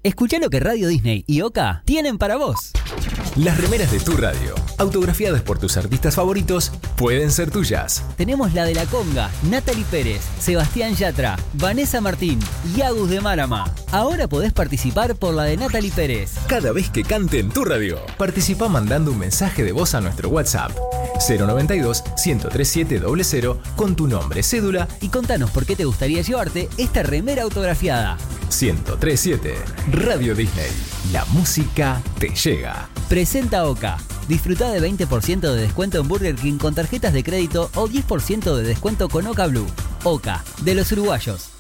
Escuchá lo que Radio Disney y Oka tienen para vos. Las remeras de tu radio, autografiadas por tus artistas favoritos, pueden ser tuyas. Tenemos la de La Conga, Natalie Pérez, Sebastián Yatra, Vanessa Martín y Agus de Márama. Ahora podés participar por la de Natalie Pérez. Cada vez que cante en tu radio, participa mandando un mensaje de voz a nuestro WhatsApp 092-103700 con tu nombre, cédula y contanos por qué te gustaría llevarte esta remera autografiada. 1037 Radio Disney. La música te llega. Presenta Oka. Disfrutá de 20% de descuento en Burger King con tarjetas de crédito o 10% de descuento con Oka Blue. Oka, de los uruguayos.